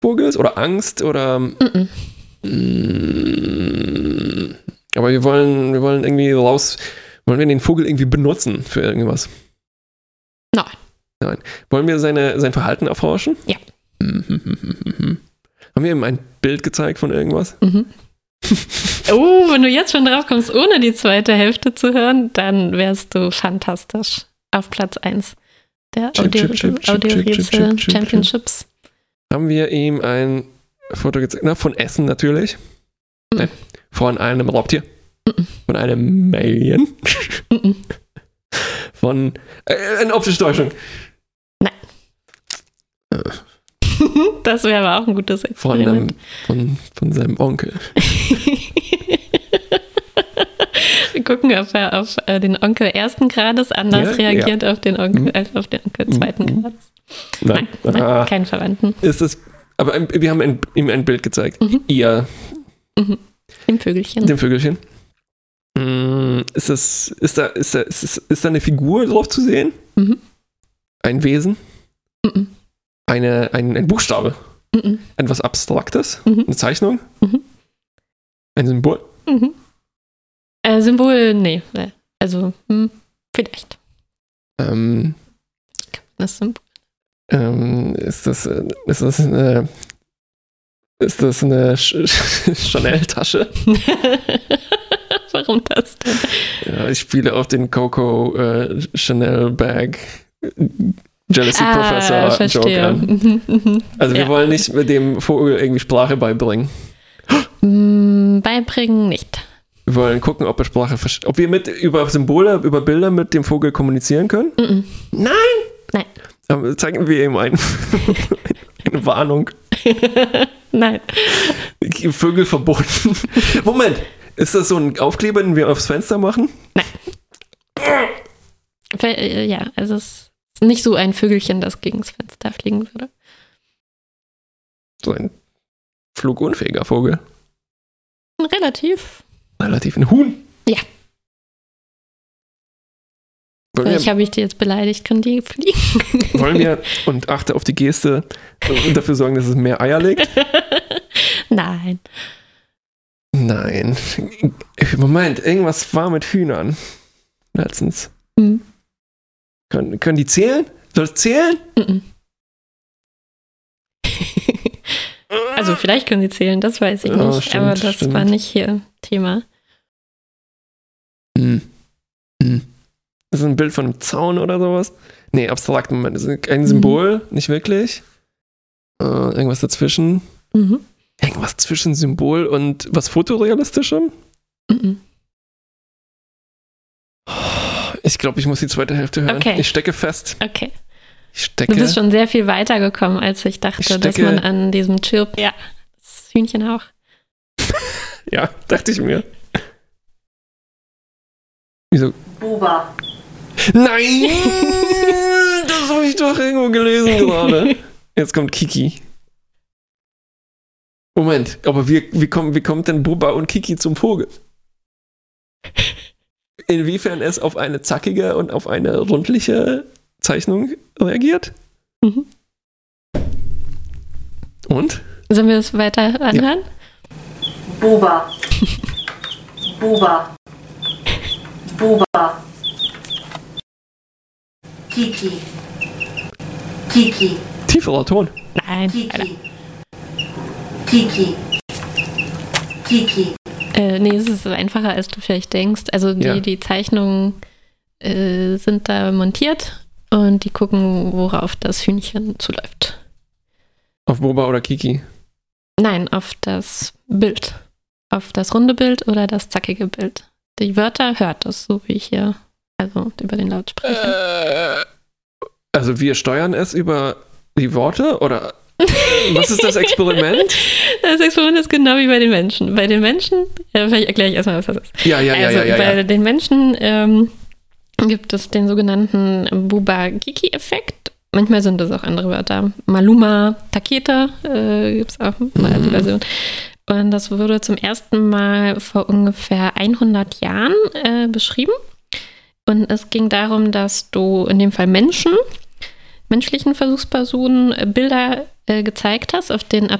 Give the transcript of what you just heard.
Vogels oder Angst oder. Aber wir wollen irgendwie wollen wir den Vogel irgendwie benutzen für irgendwas? Nein. Wollen wir sein Verhalten erforschen? Ja. Haben wir ihm ein Bild gezeigt von irgendwas? Oh, wenn du jetzt schon drauf kommst, ohne die zweite Hälfte zu hören, dann wärst du fantastisch. Auf Platz 1 der Audiorätsel Championships. Haben wir ihm ein Foto gezeigt? Na, von Essen natürlich. Nein, von einem Raubtier. Von einem Alien. Von eine optische Täuschung. Nein. Das wäre aber auch ein gutes Experiment. Von seinem Onkel. Wir gucken, ob er auf den Onkel ersten Grades anders reagiert auf den Onkel als auf den Onkel zweiten Grades. Nein, keinen Verwandten. Aber wir haben ihm ein Bild gezeigt. Ihr. Dem Vögelchen. Dem Vögelchen. Ist da eine Figur drauf zu sehen? Ein Wesen? Ein Buchstabe? Etwas Abstraktes? Eine Zeichnung? Ein Symbol? Symbol, nee. Also, vielleicht. Das Symbol. Ist das eine Chanel-Tasche? Warum das denn? Ja, ich spiele auf den Coco Chanel Bag Jealousy Professor Joke an. Also wir wollen nicht mit dem Vogel irgendwie Sprache beibringen. Beibringen nicht. Wir wollen gucken, ob er Sprache versteht. Ob wir über Symbole, über Bilder mit dem Vogel kommunizieren können? Nein! Aber zeigen wir ihm eine Warnung. Nein. Vögel verboten. Moment, ist das so ein Aufkleber, den wir aufs Fenster machen? Nein. Ja, also es ist nicht so ein Vögelchen, das gegen das Fenster fliegen würde. So ein flugunfähiger Vogel. Relativ ein Huhn? Ja. Vielleicht habe ich die jetzt beleidigt, können die fliegen. Wollen wir, und achte auf die Geste, und dafür sorgen, dass es mehr Eier legt? Nein. Moment, irgendwas war mit Hühnern. Letztens. Können die zählen? Soll es zählen? Also vielleicht können sie zählen, das weiß ich nicht. Stimmt, aber das war nicht hier Thema. Das ist ein Bild von einem Zaun oder sowas? Nee, abstrakt, Moment. Das ist ein Symbol, nicht wirklich. Irgendwas dazwischen. Irgendwas zwischen Symbol und was Fotorealistischem? Ich glaube, ich muss die zweite Hälfte hören. Okay. Ich stecke fest. Okay. Du bist schon sehr viel weiter gekommen, als ich dachte, dass man an diesem Chirp... Ja, das Hühnchen auch. Ja, dachte ich mir. Wieso? Buba. Nein! Das habe ich doch irgendwo gelesen gerade. Jetzt kommt Kiki. Moment, aber wie kommt denn Buba und Kiki zum Vogel? Inwiefern es auf eine zackige und auf eine rundliche Zeichnung reagiert? Und? Sollen wir das weiter anhören? Ja. Buba. Kiki. Tieferer Ton. Nein. Kiki. Nee, es ist einfacher, als du vielleicht denkst. Also die Zeichnungen sind da montiert und die gucken, worauf das Hühnchen zuläuft. Auf Buba oder Kiki? Nein, auf das Bild. Auf das runde Bild oder das zackige Bild. Die Wörter hört es, so wie ich hier, also über den Lautsprecher. Also wir steuern es über die Worte oder was ist das Experiment? Das Experiment ist genau wie bei den Menschen. Bei den Menschen, vielleicht erkläre ich erstmal, was das ist. Ja. Bei den Menschen gibt es den sogenannten Buba-Kiki-Effekt. Manchmal sind das auch andere Wörter. Maluma, Taketa gibt es auch mal als Version. Und das wurde zum ersten Mal vor ungefähr 100 Jahren beschrieben. Und es ging darum, dass du in dem Fall menschlichen Versuchspersonen Bilder gezeigt hast, auf den